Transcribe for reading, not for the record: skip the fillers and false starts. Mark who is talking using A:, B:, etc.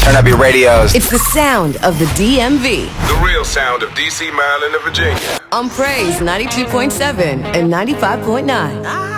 A: Turn up your radios.
B: It's the sound of the DMV.
C: The real sound of DC, Maryland, and Virginia.
B: On Praise 92.7 and 95.9.